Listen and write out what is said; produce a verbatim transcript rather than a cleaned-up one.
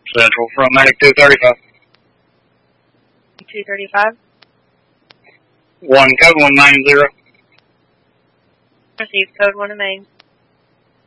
Central from ninety-two thirty-five. two thirty-five. One code one nine zero. Received code one in Maine.